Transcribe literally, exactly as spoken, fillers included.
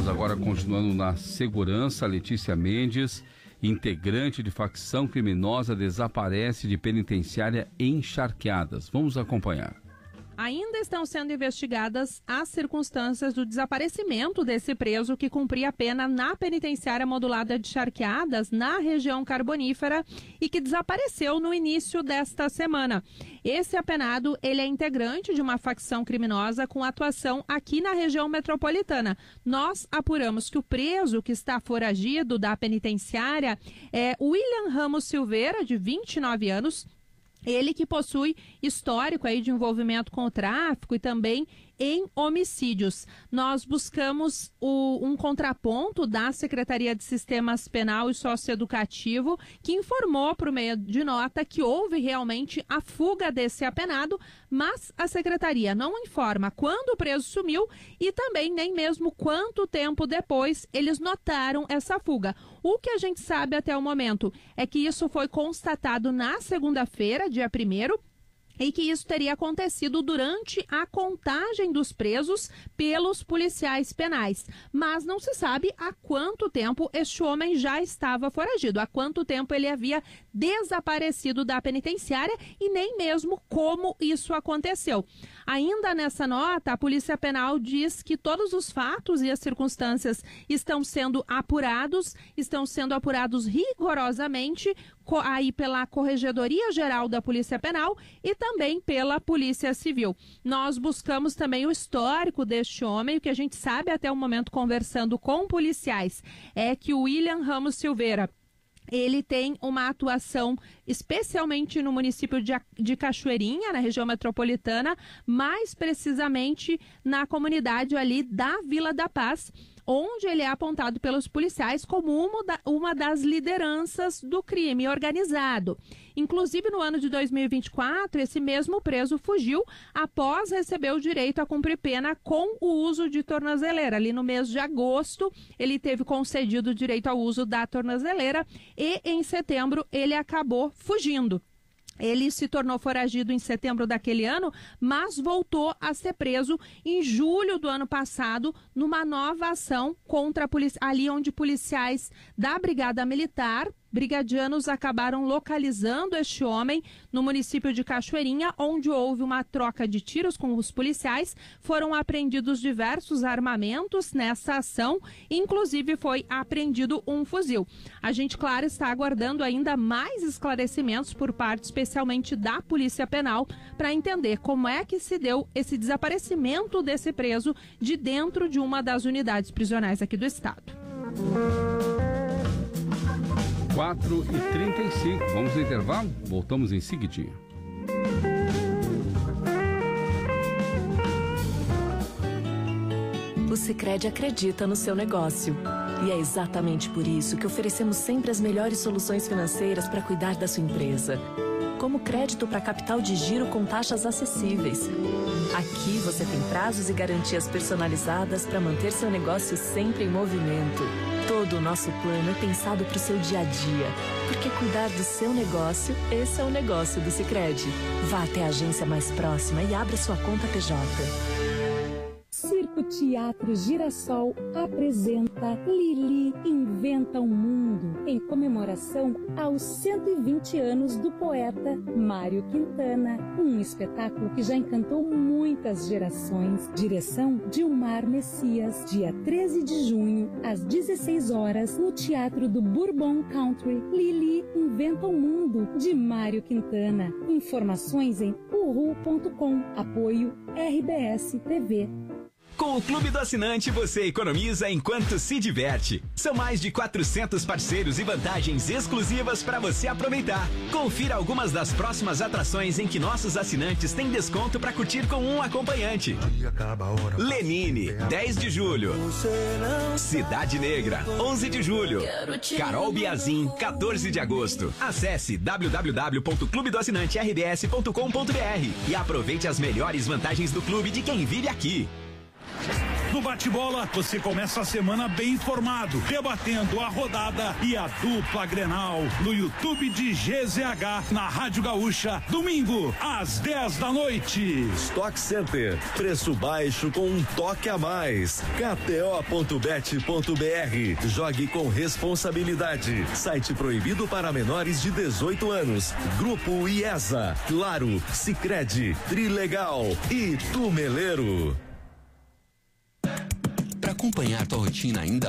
Vamos agora continuando na segurança. Letícia Mendes, integrante de facção criminosa, desaparece de penitenciária em Charqueadas. Vamos acompanhar. Ainda estão sendo investigadas as circunstâncias do desaparecimento desse preso que cumpria pena na penitenciária modulada de Charqueadas, na região carbonífera, e que desapareceu no início desta semana. Esse apenado, ele é integrante de uma facção criminosa com atuação aqui na região metropolitana. Nós apuramos que o preso que está foragido da penitenciária é William Ramos Silveira, de vinte e nove anos, ele que possui histórico aí de envolvimento com o tráfico e também em homicídios. Nós buscamos o, um contraponto da Secretaria de Sistemas Penal e Socioeducativo, que informou por meio de nota que houve realmente a fuga desse apenado, mas a Secretaria não informa quando o preso sumiu e também nem mesmo quanto tempo depois eles notaram essa fuga. O que a gente sabe até o momento é que isso foi constatado na segunda-feira, dia primeiro, e que isso teria acontecido durante a contagem dos presos pelos policiais penais. Mas não se sabe há quanto tempo este homem já estava foragido, há quanto tempo ele havia desaparecido da penitenciária e nem mesmo como isso aconteceu. Ainda nessa nota, a Polícia Penal diz que todos os fatos e as circunstâncias estão sendo apurados, estão sendo apurados rigorosamente aí pela Corregedoria Geral da Polícia Penal e também pela Polícia Civil. Nós buscamos também o histórico deste homem. O que a gente sabe até o momento, conversando com policiais, é que o William Ramos Silveira, ele tem uma atuação especialmente no município de, de Cachoeirinha, na região metropolitana, mais precisamente na comunidade ali da Vila da Paz, onde ele é apontado pelos policiais como uma, da, uma das lideranças do crime organizado. Inclusive, no ano de dois mil e vinte e quatro, esse mesmo preso fugiu após receber o direito a cumprir pena com o uso de tornozeleira. Ali no mês de agosto, ele teve concedido o direito ao uso da tornozeleira e, em setembro, ele acabou fugindo. Ele se tornou foragido em setembro daquele ano, mas voltou a ser preso em julho do ano passado, numa nova ação contra a polícia, ali onde policiais da Brigada Militar, brigadianos, acabaram localizando este homem no município de Cachoeirinha, onde houve uma troca de tiros com os policiais. Foram apreendidos diversos armamentos nessa ação, inclusive foi apreendido um fuzil. A gente, claro, está aguardando ainda mais esclarecimentos por parte especialmente da Polícia Penal para entender como é que se deu esse desaparecimento desse preso de dentro de uma das unidades prisionais aqui do estado. quatro e trinta e cinco, vamos no intervalo, voltamos em seguidinho. O Sicredi acredita no seu negócio. E é exatamente por isso que oferecemos sempre as melhores soluções financeiras para cuidar da sua empresa. Como crédito para capital de giro com taxas acessíveis. Aqui você tem prazos e garantias personalizadas para manter seu negócio sempre em movimento. Todo o nosso plano é pensado para o seu dia a dia, porque cuidar do seu negócio, esse é o negócio do Sicredi. Vá até a agência mais próxima e abra sua conta P J. Circo Teatro Girassol apresenta Lili Inventa um Mundo, em comemoração aos cento e vinte anos do poeta Mário Quintana. Um espetáculo que já encantou muitas gerações. Direção Dilmar Messias, dia treze de junho, às dezesseis horas, no Teatro do Bourbon Country. Lili Inventa um Mundo, de Mário Quintana. Informações em uhu ponto com. Apoio R B S T V. Com o Clube do Assinante, você economiza enquanto se diverte. São mais de quatrocentos parceiros e vantagens exclusivas para você aproveitar. Confira algumas das próximas atrações em que nossos assinantes têm desconto para curtir com um acompanhante. Lenine, dez de julho. Cidade Negra, onze de julho. Carol Biazin, quatorze de agosto. Acesse w w w ponto clube do assinante r b s ponto com ponto b r e aproveite as melhores vantagens do clube de quem vive aqui. No bate-bola, você começa a semana bem informado, debatendo a rodada e a dupla Grenal no YouTube de G Z H, na Rádio Gaúcha, domingo, às dez da noite. Stock Center, preço baixo com um toque a mais. K T O ponto bet ponto B R. Jogue com responsabilidade. Site proibido para menores de dezoito anos. Grupo IESA, Claro, Sicredi, Trilegal e Tumeleiro. Para acompanhar tua rotina ainda